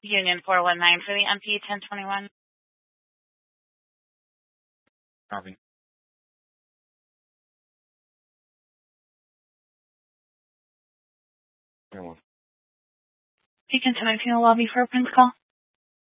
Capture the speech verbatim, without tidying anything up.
Union four one nine for the M P ten twenty-one. Copy. Beacon ten nineteen lobby for a Prince call.